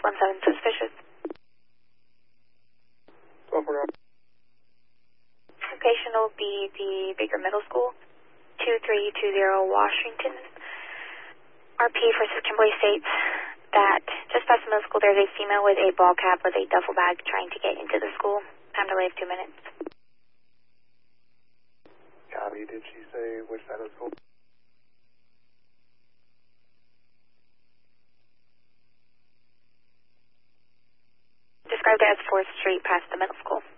617 suspicious. 12-4. Location will be the Baker Middle School, 2320 Washington. RP for Kimberly states that just past the middle school there's a female with a ball cap with a duffel bag trying to get into the school. Time delay of 2 minutes. Copy. Did she say which side of the school? Described as 4th Street past the middle school.